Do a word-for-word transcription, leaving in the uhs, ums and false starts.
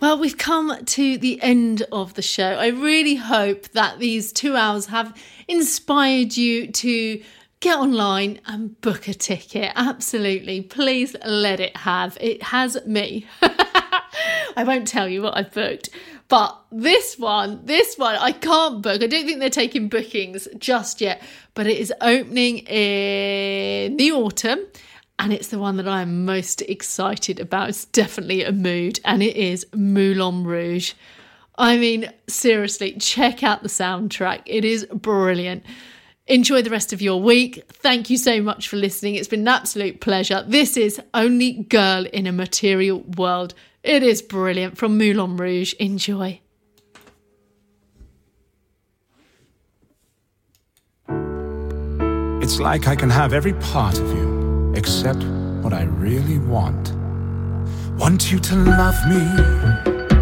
Well, we've come to the end of the show. I really hope that these two hours have inspired you to get online and book a ticket. Absolutely. Please let it have. It has me. I won't tell you what I've booked. But this one, this one, I can't book. I don't think they're taking bookings just yet. But it is opening in the autumn. And it's the one that I am most excited about. It's definitely a mood. And it is Moulin Rouge. I mean, seriously, check out the soundtrack. It is brilliant. Enjoy the rest of your week. Thank you so much for listening. It's been an absolute pleasure. This is Only Girl in a Material World. It is brilliant. From Moulin Rouge. Enjoy. It's like I can have every part of you, except what I really want. Want you to love me